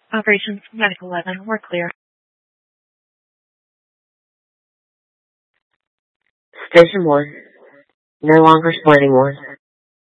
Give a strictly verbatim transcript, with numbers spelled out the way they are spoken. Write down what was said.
Operations Medical eleven, we're clear. Station one. No longer splitting one.